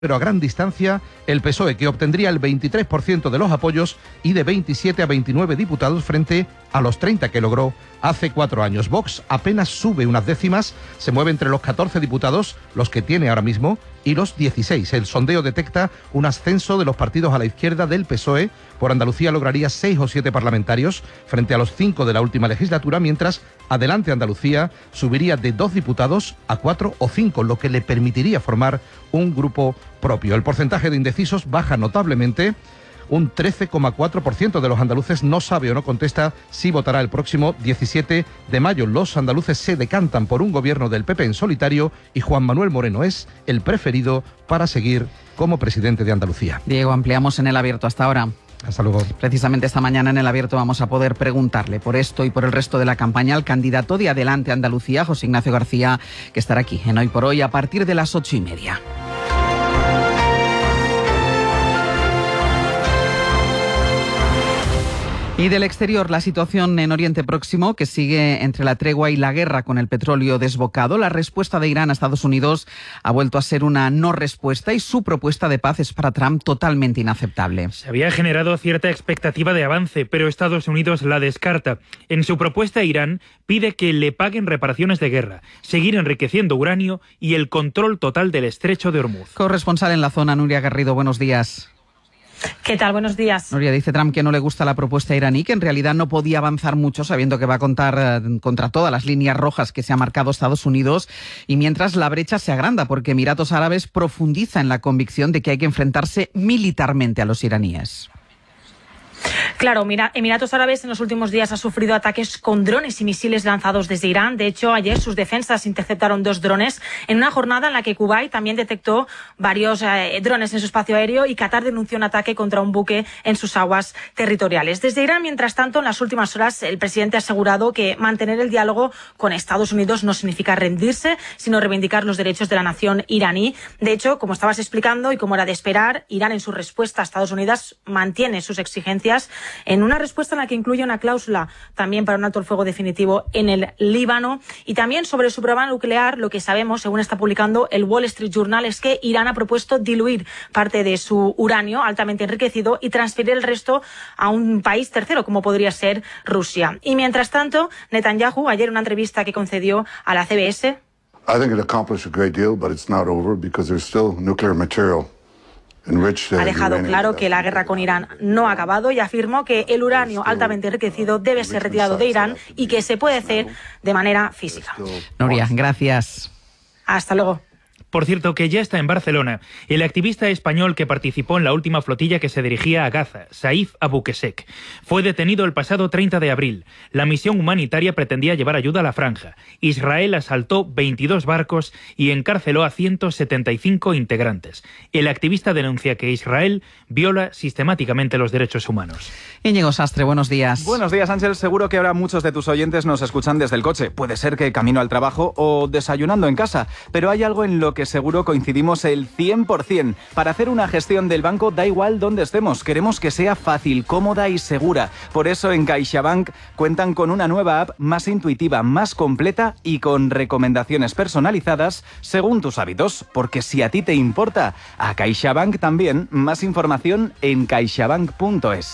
pero a gran distancia el PSOE, que obtendría el 23% de los apoyos y de 27 a 29 diputados frente a los 30 que logró hace 4 años. Vox apenas sube unas décimas, se mueve entre los 14 diputados, los que tiene ahora mismo, y los 16. El sondeo detecta un ascenso de los partidos a la izquierda del PSOE. Por Andalucía lograría 6 o 7 parlamentarios frente a los 5 de la última legislatura, mientras Adelante Andalucía subiría de 2 diputados a 4 o 5, lo que le permitiría formar un grupo propio. El porcentaje de indecisos baja notablemente. Un 13,4% de los andaluces no sabe o no contesta si votará el próximo 17 de mayo. Los andaluces se decantan por un gobierno del PP en solitario y Juan Manuel Moreno es el preferido para seguir como presidente de Andalucía. Diego, ampliamos en El Abierto. Hasta ahora. Hasta luego. Precisamente esta mañana en El Abierto vamos a poder preguntarle por esto y por el resto de la campaña al candidato de Adelante Andalucía, José Ignacio García, que estará aquí en Hoy por Hoy a partir de las 8:30. Y del exterior, la situación en Oriente Próximo, que sigue entre la tregua y la guerra con el petróleo desbocado. La respuesta de Irán a Estados Unidos ha vuelto a ser una no respuesta y su propuesta de paz es para Trump totalmente inaceptable. Se había generado cierta expectativa de avance, pero Estados Unidos la descarta. En su propuesta, Irán pide que le paguen reparaciones de guerra, seguir enriqueciendo uranio y el control total del estrecho de Hormuz. Corresponsal en la zona, Nuria Garrido, buenos días. ¿Qué tal? Buenos días. Nuria, dice Trump que no le gusta la propuesta iraní, que en realidad no podía avanzar mucho sabiendo que va a contar contra todas las líneas rojas que se ha marcado Estados Unidos, y mientras la brecha se agranda porque Emiratos Árabes profundiza en la convicción de que hay que enfrentarse militarmente a los iraníes. Claro, Emiratos Árabes en los últimos días ha sufrido ataques con drones y misiles lanzados desde Irán. De hecho, ayer sus defensas interceptaron 2 drones en una jornada en la que Kuwait también detectó varios drones en su espacio aéreo y Qatar denunció un ataque contra un buque en sus aguas territoriales. Desde Irán, mientras tanto, en las últimas horas, el presidente ha asegurado que mantener el diálogo con Estados Unidos no significa rendirse, sino reivindicar los derechos de la nación iraní. De hecho, como estabas explicando y como era de esperar, Irán en su respuesta a Estados Unidos mantiene sus exigencias en una respuesta en la que incluye una cláusula también para un alto el fuego definitivo en el Líbano. Y también sobre su prueba nuclear, lo que sabemos, según está publicando el Wall Street Journal, es que Irán ha propuesto diluir parte de su uranio altamente enriquecido y transferir el resto a un país tercero, como podría ser Rusia. Y mientras tanto, Netanyahu, ayer en una entrevista que concedió a la CBS, I think it accomplished a great deal, but it's not over because there's still nuclear material. Ha dejado claro que la guerra con Irán no ha acabado y afirmó que el uranio altamente enriquecido debe ser retirado de Irán y que se puede hacer de manera física. Nuria, gracias. Hasta luego. Por cierto, que ya está en Barcelona el activista español que participó en la última flotilla que se dirigía a Gaza, Saif Abouquesek. Fue detenido el pasado 30 de abril. La misión humanitaria pretendía llevar ayuda a la franja. Israel asaltó 22 barcos y encarceló a 175 integrantes. El activista denuncia que Israel viola sistemáticamente los derechos humanos. Íñigo Sastre, buenos días. Buenos días, Ángel. Seguro que ahora muchos de tus oyentes nos escuchan desde el coche. Puede ser que camino al trabajo o desayunando en casa. Pero hay algo en lo que seguro coincidimos el 100%. Para hacer una gestión del banco da igual dónde estemos. Queremos que sea fácil, cómoda y segura. Por eso en CaixaBank cuentan con una nueva app más intuitiva, más completa y con recomendaciones personalizadas según tus hábitos. Porque si a ti te importa, a CaixaBank también. Más información en caixabank.es.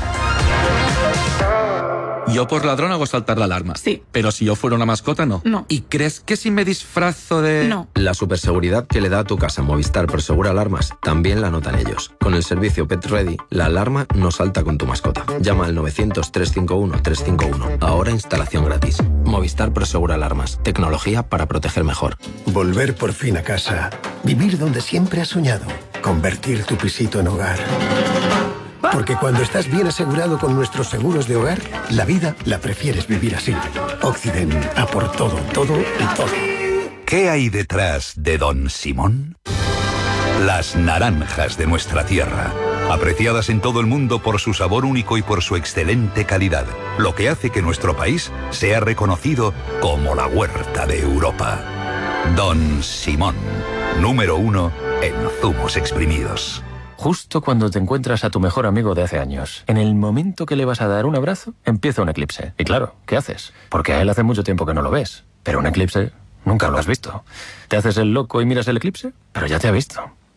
Yo por ladrón hago saltar la alarma. Sí. Pero si yo fuera una mascota, no. No. ¿Y crees que si me disfrazo de...? No. La superseguridad que le da a tu casa Movistar Prosegur Alarmas también la notan ellos. Con el servicio Pet Ready, la alarma no salta con tu mascota. Llama al 900-351-351. Ahora instalación gratis. Movistar Prosegur Alarmas. Tecnología para proteger mejor. Volver por fin a casa. Vivir donde siempre has soñado. Convertir tu pisito en hogar. Porque cuando estás bien asegurado con nuestros seguros de hogar, la vida la prefieres vivir así. Occident, a por todo, todo y todo. ¿Qué hay detrás de Don Simón? Las naranjas de nuestra tierra, apreciadas en todo el mundo por su sabor único y por su excelente calidad, lo que hace que nuestro país sea reconocido como la huerta de Europa. Don Simón, número 1 en zumos exprimidos. Justo cuando te encuentras a tu mejor amigo de hace años, en el momento que le vas a dar un abrazo, empieza un eclipse. Y claro, ¿qué haces? Porque a él hace mucho tiempo que no lo ves. Pero un eclipse nunca lo has visto. ¿Te haces el loco y miras el eclipse? Pero ya te ha visto.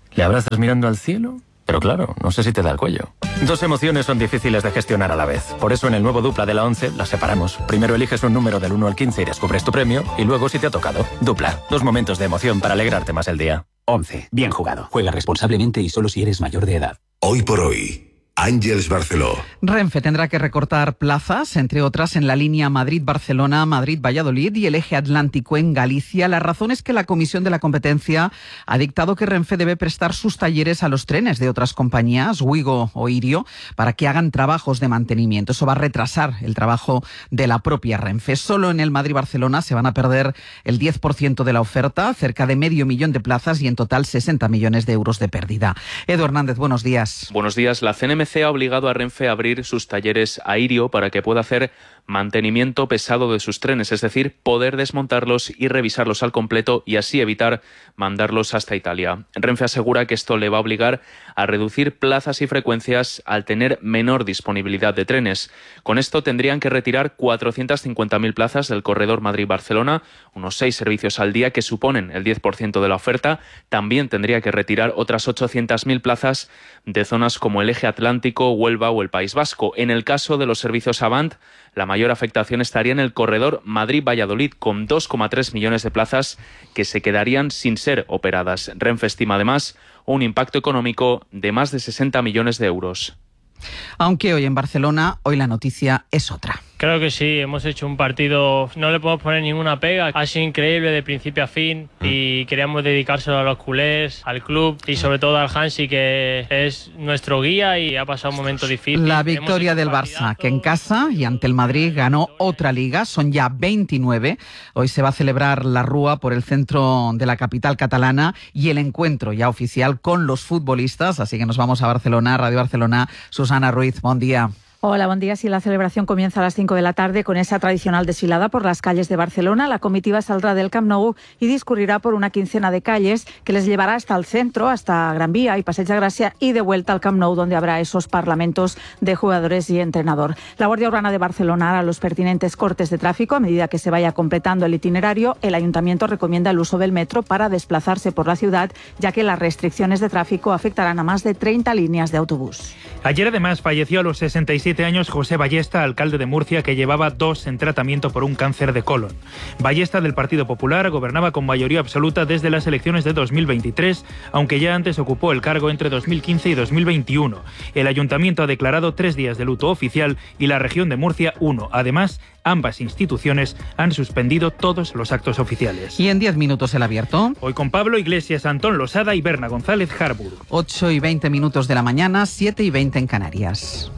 ¿Le abrazas mirando al cielo? Pero claro, no sé si te da el cuello. Dos emociones son difíciles de gestionar a la vez. Por eso en el nuevo Dupla de la 11 las separamos. Primero eliges un número del 1 al 15 y descubres tu premio. Y luego si te ha tocado. Dupla. 2 momentos de emoción para alegrarte más el día. 11. Bien jugado. Juega responsablemente y solo si eres mayor de edad. Hoy por hoy. Àngels Barceló. Renfe tendrá que recortar plazas, entre otras en la línea Madrid-Barcelona, Madrid-Valladolid y el eje atlántico en Galicia. La razón es que la Comisión de la Competencia ha dictado que Renfe debe prestar sus talleres a los trenes de otras compañías, Wigo o Irio, para que hagan trabajos de mantenimiento. Eso va a retrasar el trabajo de la propia Renfe. Solo en el Madrid-Barcelona se van a perder el 10% de la oferta, cerca de 500.000 de plazas y en total 60 millones de euros de pérdida. Edu Hernández, buenos días. Buenos días. La CNMC ha obligado a Renfe a abrir sus talleres a Irio para que pueda hacer mantenimiento pesado de sus trenes, es decir, poder desmontarlos y revisarlos al completo y así evitar mandarlos hasta Italia. Renfe asegura que esto le va a obligar a reducir plazas y frecuencias al tener menor disponibilidad de trenes. Con esto tendrían que retirar 450.000 plazas del corredor Madrid-Barcelona, unos 6 servicios al día que suponen el 10% de la oferta. También tendría que retirar otras 800.000 plazas de zonas como el eje atlántico, Huelva o el País Vasco. En el caso de los servicios Avant, la mayor afectación estaría en el corredor Madrid-Valladolid, con 2,3 millones de plazas que se quedarían sin ser operadas. Renfe estima además un impacto económico de más de 60 millones de euros. Aunque hoy en Barcelona, hoy la noticia es otra. Creo que sí, hemos hecho un partido, no le podemos poner ninguna pega, ha sido increíble de principio a fin y queríamos dedicárselo a los culés, al club y sobre todo al Hansi, que es nuestro guía y ha pasado un momento difícil. La victoria del Barça, que en casa y ante el Madrid ganó otra liga, son ya 29. Hoy se va a celebrar la Rúa por el centro de la capital catalana y el encuentro ya oficial con los futbolistas, así que nos vamos a Barcelona, Radio Barcelona. Susana Ruiz, buen día. Hola, buen día. Sí, la celebración comienza a las 5 de la tarde con esa tradicional desfilada por las calles de Barcelona. La comitiva saldrá del Camp Nou y discurrirá por una quincena de calles que les llevará hasta el centro, hasta Gran Vía y Passeig de Gràcia y de vuelta al Camp Nou, donde habrá esos parlamentos de jugadores y entrenador. La Guardia Urbana de Barcelona hará los pertinentes cortes de tráfico a medida que se vaya completando el itinerario. El Ayuntamiento recomienda el uso del metro para desplazarse por la ciudad, ya que las restricciones de tráfico afectarán a más de 30 líneas de autobús. Ayer además falleció a los 67 años José Ballesta, alcalde de Murcia, que llevaba 2 en tratamiento por un cáncer de colon. Ballesta, del Partido Popular, gobernaba con mayoría absoluta desde las elecciones de 2023, aunque ya antes ocupó el cargo entre 2015 y 2021. El Ayuntamiento ha declarado 3 días de luto oficial y la región de Murcia 1. Además, ambas instituciones han suspendido todos los actos oficiales. Y en 10 minutos el abierto. Hoy con Pablo Iglesias, Antón Losada y Berna González Harburg. 8:20 de la mañana, 7:20 en Canarias.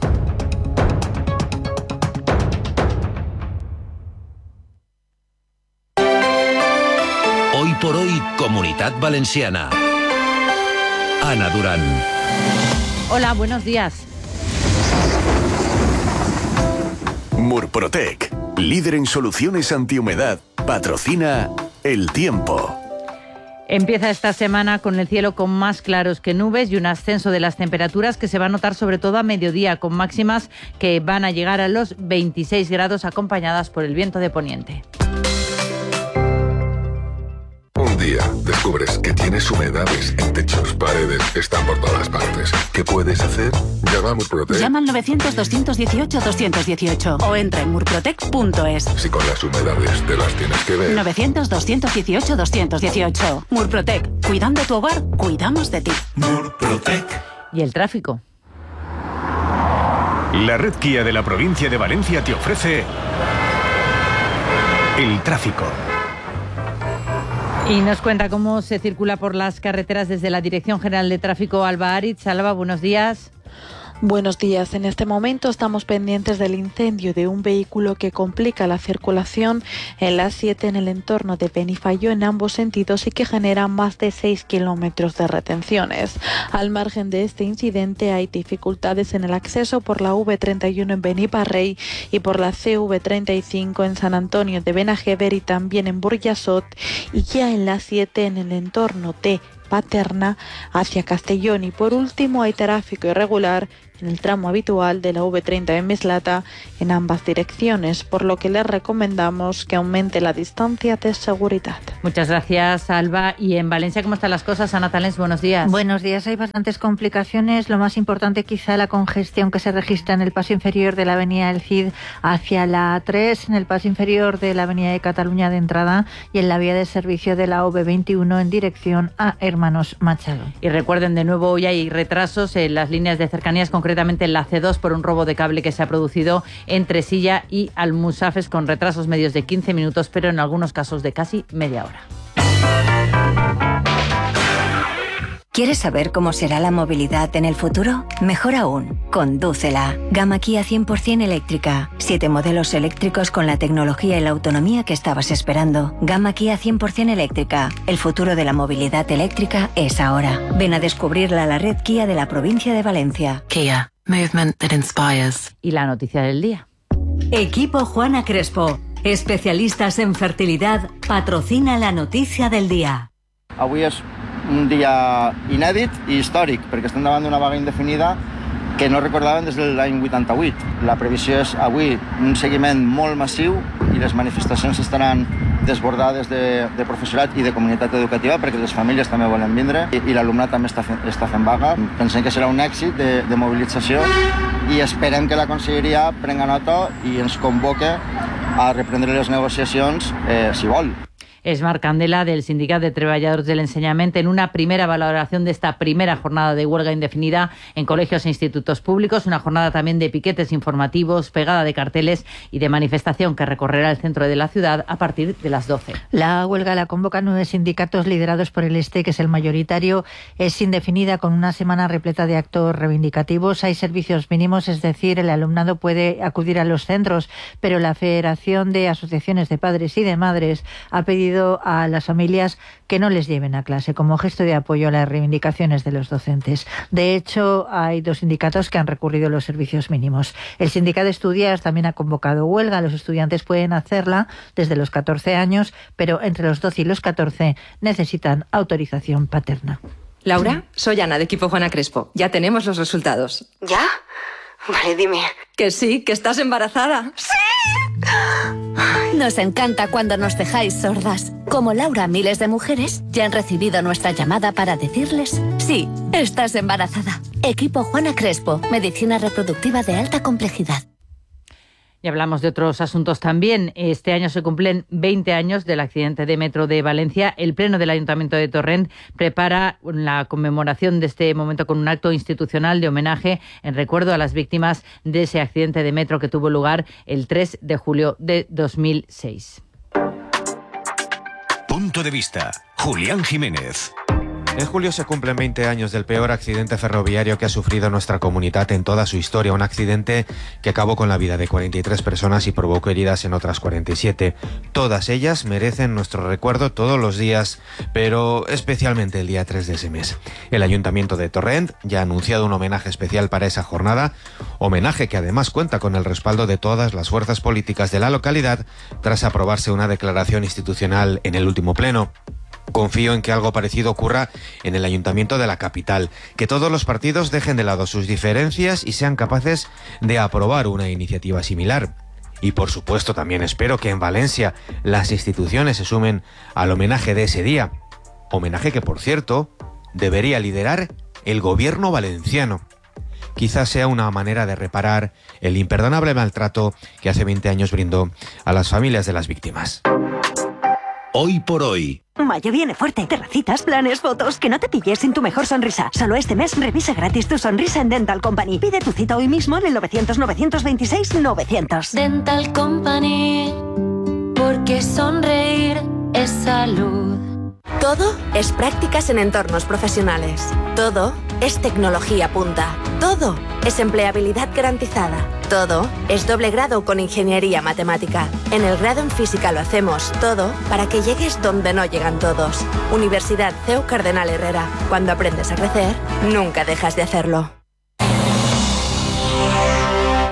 Hoy por hoy, Comunitat Valenciana. Ana Durán. Hola, buenos días. Murprotec, líder en soluciones antihumedad, patrocina El Tiempo. Empieza esta semana con el cielo con más claros que nubes y un ascenso de las temperaturas que se va a notar sobre todo a mediodía, con máximas que van a llegar a los 26 grados acompañadas por el viento de poniente. Un día descubres que tienes humedades en techos, paredes, están por todas partes. ¿Qué puedes hacer? Llama a Murprotec. Llama al 900-218-218 o entra en murprotec.es. Si con las humedades te las tienes que ver. 900-218-218. Murprotec. Cuidando tu hogar, cuidamos de ti. Murprotec. ¿Y el tráfico? La red Kia de la provincia de Valencia te ofrece el tráfico. Y nos cuenta cómo se circula por las carreteras desde la Dirección General de Tráfico, Alba Aritz. Alba, buenos días. Buenos días. En este momento estamos pendientes del incendio de un vehículo que complica la circulación en la 7 en el entorno de Benifayó en ambos sentidos y que genera más de 6 kilómetros de retenciones. Al margen de este incidente hay dificultades en el acceso por la V31 en Beniparrey y por la CV35 en San Antonio de Benajever y también en Burjasot, y ya en la 7 en el entorno de Paterna hacia Castellón. Y por último hay tráfico irregular en el tramo habitual de la V30 en Mislata en ambas direcciones, por lo que les recomendamos que aumente la distancia de seguridad. Muchas gracias, Alba. Y en Valencia, ¿cómo están las cosas? Ana Talens, buenos días. Buenos días, hay bastantes complicaciones. Lo más importante quizá la congestión que se registra en el paso inferior de la avenida del Cid hacia la A3, en el paso inferior de la avenida de Cataluña de entrada y en la vía de servicio de la V21 en dirección a Hermanos Machado. Y recuerden, de nuevo, hoy hay retrasos en las líneas de cercanías, concretamente en la C2 por un robo de cable que se ha producido entre Silla y Almusafes, con retrasos medios de 15 minutos, pero en algunos casos de casi media hora. ¿Quieres saber cómo será la movilidad en el futuro? Mejor aún, condúcela. Gama Kia 100% eléctrica. 7 modelos eléctricos con la tecnología y la autonomía que estabas esperando. Gama Kia 100% eléctrica. El futuro de la movilidad eléctrica es ahora. Ven a descubrirla a la red Kia de la provincia de Valencia. Kia, movement that inspires. Y la noticia del día. Equipo Juana Crespo, especialistas en fertilidad, patrocina la noticia del día. Avui és un dia inèdit i històric, perquè estem davant d'una vaga indefinida que no recordaven des de l'any 88. La previsió és avui un seguiment molt massiu i les manifestacions estaran desbordades de professorat i de comunitat educativa, perquè les famílies també volen vindre i l'alumnat també està fent vaga. Pensem que serà un èxit de mobilització i esperem que la conselleria prenga nota i ens convoque a reprendre les negociacions si vol. Es Marc Candela, del Sindicat de Treballadors del Ensenyament, en una primera valoración de esta primera jornada de huelga indefinida en colegios e institutos públicos, una jornada también de piquetes informativos, pegada de carteles y de manifestación que recorrerá el centro de la ciudad a partir de las 12. La huelga la convocan 9 sindicatos liderados por el ESTE, que es el mayoritario. Es indefinida, con una semana repleta de actos reivindicativos. Hay servicios mínimos, es decir, el alumnado puede acudir a los centros, pero la Federación de Asociaciones de Padres y de Madres ha pedido a las familias que no les lleven a clase como gesto de apoyo a las reivindicaciones de los docentes. De hecho, hay 2 sindicatos que han recurrido a los servicios mínimos. El sindicato de Estudias también ha convocado huelga. Los estudiantes pueden hacerla desde los 14 años, pero entre los 12 y los 14 necesitan autorización paterna. Laura, soy Ana, de Equipo Juana Crespo. Ya tenemos los resultados. ¿Ya? Vale, dime. Que sí, que estás embarazada. ¡Sí! Nos encanta cuando nos dejáis sordas. Como Laura, miles de mujeres ya han recibido nuestra llamada para decirles: sí, estás embarazada. Equipo Juana Crespo, medicina reproductiva de alta complejidad. Y hablamos de otros asuntos también. Este año se cumplen 20 años del accidente de metro de Valencia. El Pleno del Ayuntamiento de Torrent prepara la conmemoración de este momento con un acto institucional de homenaje en recuerdo a las víctimas de ese accidente de metro que tuvo lugar el 3 de julio de 2006. Punto de vista. Julián Jiménez. En julio se cumplen 20 años del peor accidente ferroviario que ha sufrido nuestra comunidad en toda su historia. Un accidente que acabó con la vida de 43 personas y provocó heridas en otras 47. Todas ellas merecen nuestro recuerdo todos los días, pero especialmente el día 3 de ese mes. El Ayuntamiento de Torrent ya ha anunciado un homenaje especial para esa jornada, homenaje que además cuenta con el respaldo de todas las fuerzas políticas de la localidad tras aprobarse una declaración institucional en el último pleno. Confío en que algo parecido ocurra en el Ayuntamiento de la capital, que todos los partidos dejen de lado sus diferencias y sean capaces de aprobar una iniciativa similar. Y por supuesto también espero que en Valencia las instituciones se sumen al homenaje de ese día. Homenaje que, por cierto, debería liderar el gobierno valenciano. Quizás sea una manera de reparar el imperdonable maltrato que hace 20 años brindó a las familias de las víctimas. Hoy por hoy. Mayo viene fuerte. Terracitas, planes, fotos. Que no te pilles sin tu mejor sonrisa. Solo este mes revisa gratis tu sonrisa en Dental Company. Pide tu cita hoy mismo en el 900-926-900. Dental Company, porque sonreír es salud. Todo es prácticas en entornos profesionales. Todo es tecnología punta. Todo es empleabilidad garantizada. Todo es doble grado con ingeniería matemática. En el grado en física lo hacemos todo para que llegues donde no llegan todos. Universidad CEU Cardenal Herrera. Cuando aprendes a crecer, nunca dejas de hacerlo.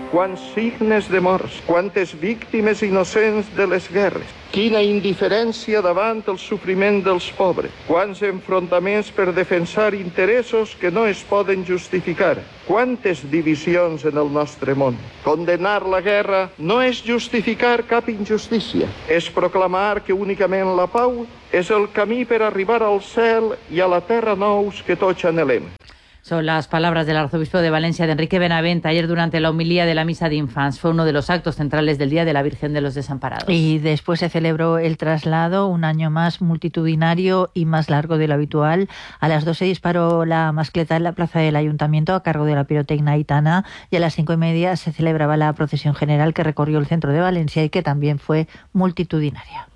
quants signes de morts, quantes víctimes innocents de les guerres, quina indiferència davant el sofriment dels pobres, quants enfrontaments per defensar interessos que no es poden justificar, quantes divisions en el nostre món. Condenar la guerra no és justificar cap injustícia, és proclamar que únicament la pau és el camí per arribar al cel i a la terra nous que tots anhelem. Son las palabras del arzobispo de Valencia, de Enrique Benavente, ayer durante la homilía de la misa de Infants. Fue uno de los actos centrales del Día de la Virgen de los Desamparados. Y después se celebró el traslado, un año más multitudinario y más largo de lo habitual. A las 2 se disparó la mascleta en la plaza del Ayuntamiento a cargo de la pirotecnia gitana y a las 5:30 se celebraba la procesión general que recorrió el centro de Valencia y que también fue multitudinaria.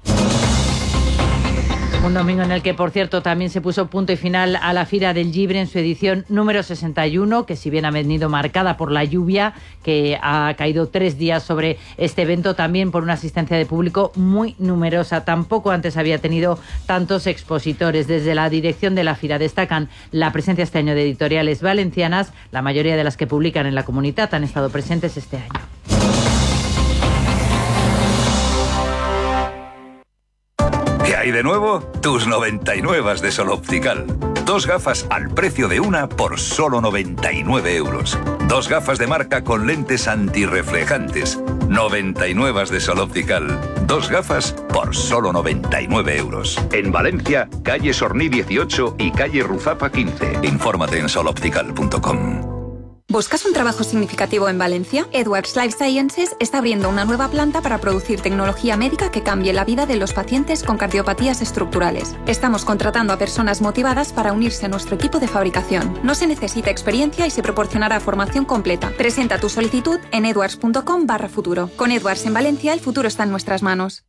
Un domingo en el que, por cierto, también se puso punto y final a la Fira del Llibre en su edición número 61, que si bien ha venido marcada por la lluvia, que ha caído 3 días sobre este evento, también por una asistencia de público muy numerosa. Tampoco antes había tenido tantos expositores. Desde la dirección de la Fira destacan la presencia este año de editoriales valencianas, la mayoría de las que publican en la Comunitat han estado presentes este año. ¿Qué hay de nuevo? Tus 99 de Sol Optical. 2 gafas al precio de una por solo 99 euros. 2 gafas de marca con lentes antirreflejantes. 99 de Sol Optical. 2 gafas por solo 99 euros. En Valencia, calle Sorní 18 y calle Ruzapa 15. Infórmate en soloptical.com. ¿Buscas un trabajo significativo en Valencia? Edwards Life Sciences está abriendo una nueva planta para producir tecnología médica que cambie la vida de los pacientes con cardiopatías estructurales. Estamos contratando a personas motivadas para unirse a nuestro equipo de fabricación. No se necesita experiencia y se proporcionará formación completa. Presenta tu solicitud en edwards.com/futuro. Con Edwards en Valencia, el futuro está en nuestras manos.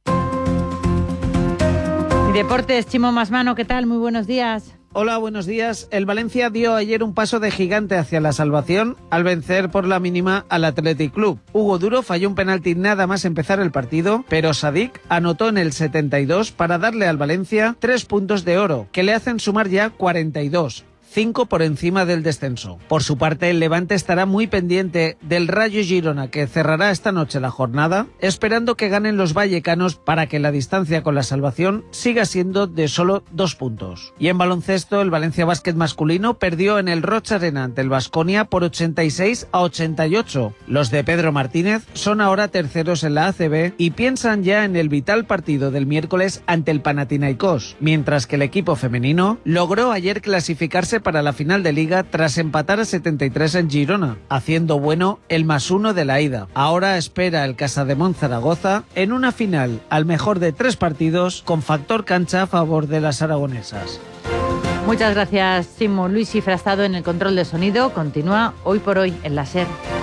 Y deportes, Chimo Masmano, ¿qué tal? Muy buenos días. Hola, buenos días. El Valencia dio ayer un paso de gigante hacia la salvación al vencer por la mínima al Athletic Club. Hugo Duro falló un penalti nada más empezar el partido, pero Sadik anotó en el 72 para darle al Valencia 3 puntos de oro, que le hacen sumar ya 42. 5 por encima del descenso. Por su parte, el Levante estará muy pendiente del Rayo Girona, que cerrará esta noche la jornada, esperando que ganen los vallecanos para que la distancia con la salvación siga siendo de solo 2 puntos. Y en baloncesto, el Valencia Básquet masculino perdió en el Roig Arena ante el Baskonia por 86-88. Los de Pedro Martínez son ahora terceros en la ACB y piensan ya en el vital partido del miércoles ante el Panathinaikos, mientras que el equipo femenino logró ayer clasificarse para la final de Liga tras empatar a 73 en Girona, haciendo bueno el +1 de la ida. Ahora espera el Casademont Zaragoza en una final al mejor de 3 partidos con factor cancha a favor de las aragonesas. Muchas gracias, Simo. Luis Cifra ha estado en el control de sonido. Continúa Hoy por Hoy en la SER.